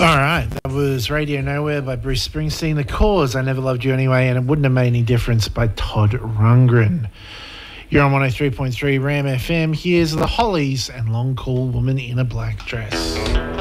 All right, that was Radio Nowhere by Bruce Springsteen. The Cause, I Never Loved You Anyway, and It Wouldn't Have Made Any Difference by Todd Rundgren. You're on 103.3 Ram FM. Here's the Hollies and Long Cool Woman in a Black Dress.